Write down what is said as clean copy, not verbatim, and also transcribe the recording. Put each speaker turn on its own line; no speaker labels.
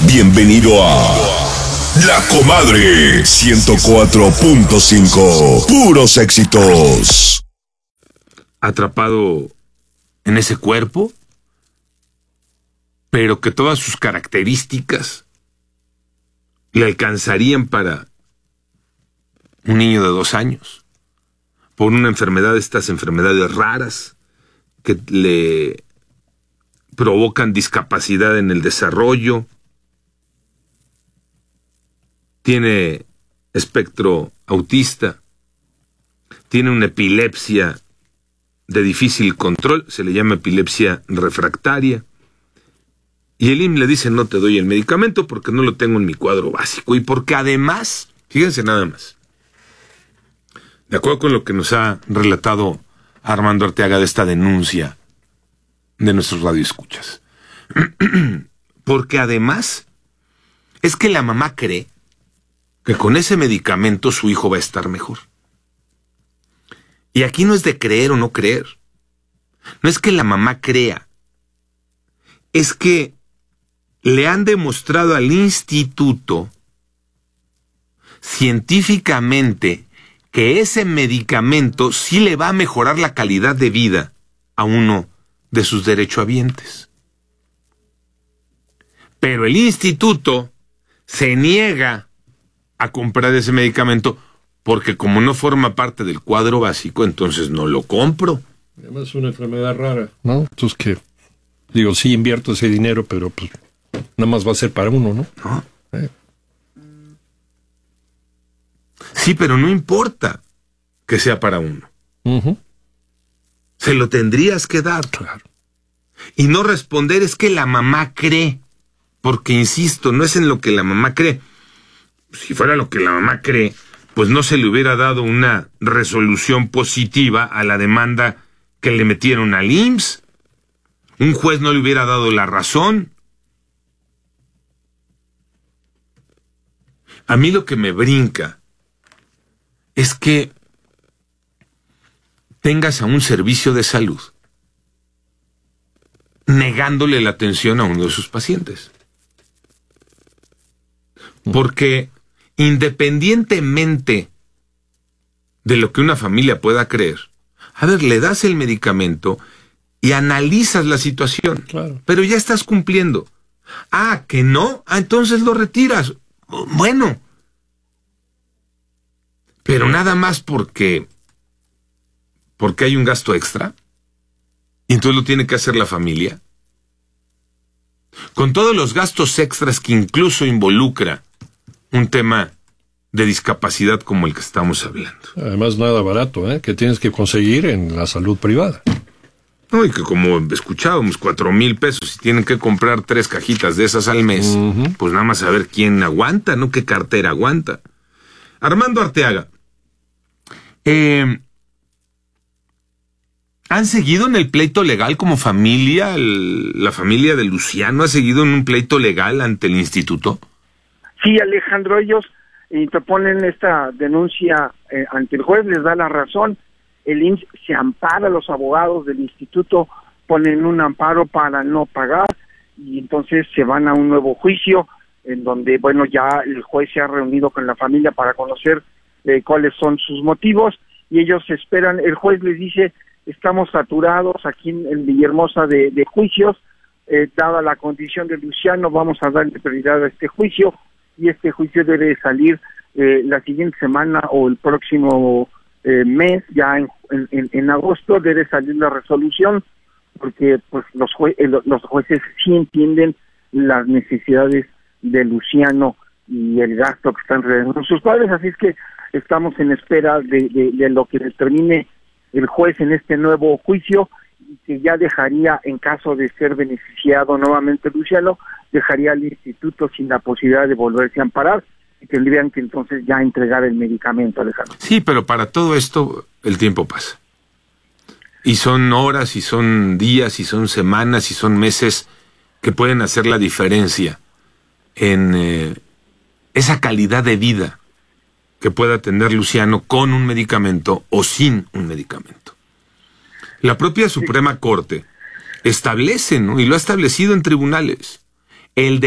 Bienvenido a La Comadre 104.5. Puros éxitos.
Atrapado en ese cuerpo, pero que todas sus características le alcanzarían para un niño de 2 años, por una enfermedad, estas enfermedades raras que le provocan discapacidad en el desarrollo. Tiene espectro autista, tiene una epilepsia de difícil control, se le llama epilepsia refractaria, y el IMSS le dice: no te doy el medicamento porque no lo tengo en mi cuadro básico, y porque además, fíjense nada más, de acuerdo con lo que nos ha relatado Armando Arteaga de esta denuncia de nuestros radioescuchas, porque además es que la mamá cree que con ese medicamento su hijo va a estar mejor. Y aquí no es de creer o no creer. No es que la mamá crea. Es que le han demostrado al instituto científicamente que ese medicamento sí le va a mejorar la calidad de vida a uno de sus derechohabientes. Pero el instituto se niega a comprar ese medicamento porque como no forma parte del cuadro básico, entonces no lo compro.
Además es una enfermedad rara, ¿no? Entonces que, digo, sí invierto ese dinero, pero pues nada más va a ser para uno, ¿no?
¿No? Sí, pero no importa que sea para uno.
Uh-huh.
Se lo tendrías que dar.
Claro.
Y no responder es que la mamá cree, porque insisto, no es en lo que la mamá cree. Si fuera lo que la mamá cree, pues no se le hubiera dado una resolución positiva a la demanda que le metieron al IMSS. Un juez no le hubiera dado la razón. A mí lo que me brinca es que tengas a un servicio de salud negándole la atención a uno de sus pacientes. Porque independientemente de lo que una familia pueda creer, a ver, le das el medicamento y analizas la situación.
Claro.
Pero ya estás cumpliendo. Ah, ¿que no? Ah, entonces lo retiras. Bueno. Pero nada más porque hay un gasto extra, y entonces lo tiene que hacer la familia. Con todos los gastos extras que incluso involucra un tema de discapacidad como el que estamos hablando.
Además nada barato, que tienes que conseguir en la salud privada.
No, y que como escuchábamos, 4,000 pesos, y tienen que comprar 3 cajitas de esas al mes, uh-huh. Pues nada más a ver quién aguanta, ¿no? ¿Qué cartera aguanta? Armando Arteaga, ¿han seguido en el pleito legal como familia? ¿La familia de Luciano ha seguido en un pleito legal ante el instituto?
Sí, Alejandro, ellos interponen esta denuncia ante el juez, les da la razón, el IMSS se ampara, los abogados del instituto ponen un amparo para no pagar, y entonces se van a un nuevo juicio, en donde, bueno, ya el juez se ha reunido con la familia para conocer cuáles son sus motivos, y ellos esperan, el juez les dice: estamos saturados aquí en Villahermosa de juicios, dada la condición de Luciano, vamos a darle prioridad a este juicio, y este juicio debe salir la siguiente semana o el próximo mes, ya en agosto debe salir la resolución, porque pues los jueces sí entienden las necesidades de Luciano y el gasto que están realizando sus padres, así es que estamos en espera de lo que determine el juez en este nuevo juicio, que ya dejaría, en caso de ser beneficiado nuevamente Luciano, dejaría al instituto sin la posibilidad de volverse a amparar, y tendrían que entonces ya entregar el medicamento, Alejandro.
Sí, pero para todo esto el tiempo pasa. Y son horas, y son días, y son semanas, y son meses que pueden hacer la diferencia en esa calidad de vida que pueda tener Luciano con un medicamento o sin un medicamento. La propia Suprema Corte establece, ¿no?, y lo ha establecido en tribunales, el